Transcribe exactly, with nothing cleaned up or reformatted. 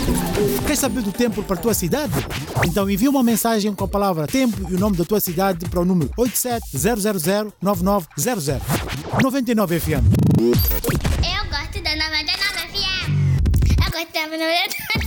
Queres saber do tempo para a tua cidade? Então envia uma mensagem com a palavra tempo e o nome da tua cidade para o número oito sete zero zero zero nove nove zero zero. noventa e nove F M. Eu gosto da noventa e nove F M. Eu gosto da noventa e nove F M.